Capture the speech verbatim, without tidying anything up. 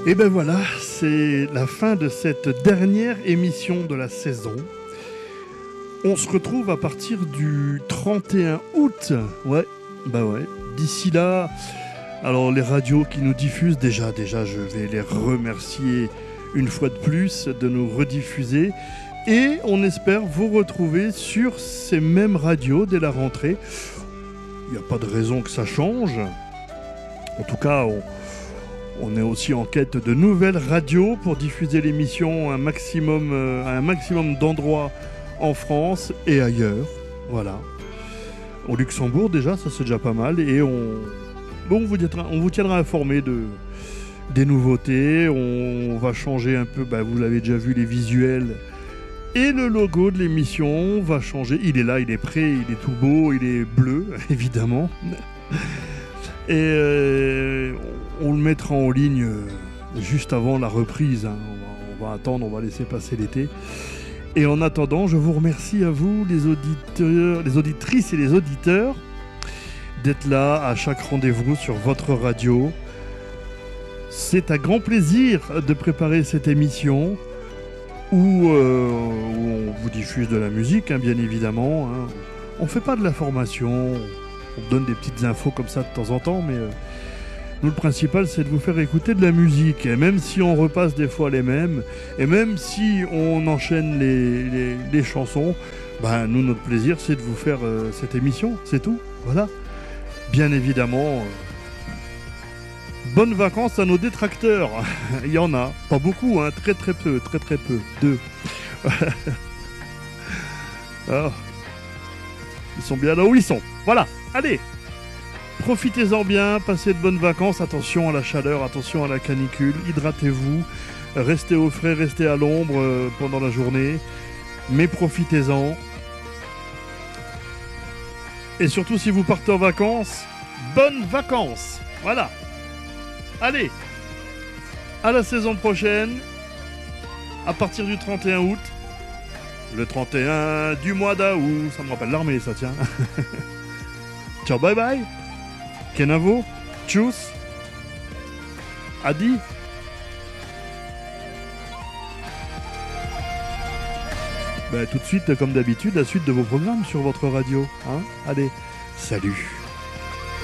Et ben voilà, c'est la fin de cette dernière émission de la saison. On se retrouve à partir du trente et un août. Ouais, bah ouais. D'ici là, alors les radios qui nous diffusent, déjà, déjà, je vais les remercier une fois de plus de nous rediffuser. Et on espère vous retrouver sur ces mêmes radios dès la rentrée. Il n'y a pas de raison que ça change. En tout cas, on... On est aussi en quête de nouvelles radios pour diffuser l'émission à un maximum, euh, à un maximum d'endroits en France et ailleurs. Voilà. Au Luxembourg déjà, ça c'est déjà pas mal. Et on, bon, on, vous, tiendra, on vous tiendra informé de, des nouveautés. On va changer un peu, bah, vous l'avez déjà vu, les visuels. Et le logo de l'émission va changer. Il est là, il est prêt, il est tout beau, il est bleu, évidemment. Et euh, on le mettra en ligne euh, juste avant la reprise. Hein. On, va, on va attendre, on va laisser passer l'été. Et en attendant, je vous remercie à vous, les auditeurs, les auditrices et les auditeurs, d'être là à chaque rendez-vous sur votre radio. C'est un grand plaisir de préparer cette émission où, euh, où on vous diffuse de la musique, hein, bien évidemment. Hein. On ne fait pas de la formation. On donne des petites infos comme ça de temps en temps, mais euh, nous, le principal, c'est de vous faire écouter de la musique. Et même si on repasse des fois les mêmes, et même si on enchaîne les, les, les chansons, ben, nous, notre plaisir, c'est de vous faire euh, cette émission, c'est tout. Voilà. Bien évidemment, euh, bonnes vacances à nos détracteurs. Il y en a, pas beaucoup, hein, très très peu, très très peu. Deux. Alors, ils sont bien là où ils sont. Voilà. Allez, profitez-en bien, passez de bonnes vacances, attention à la chaleur, attention à la canicule, hydratez-vous, restez au frais, restez à l'ombre euh, pendant la journée, mais profitez-en. Et surtout, si vous partez en vacances, bonnes vacances. Voilà. Allez, à la saison prochaine, à partir du trente et un août, le trente et un du mois d'août, ça me rappelle l'armée, ça tient. Ciao, bye bye. Kenavo, tchuss. Adi. Ben, tout de suite, comme d'habitude, la suite de vos programmes sur votre radio. Hein. Allez, salut.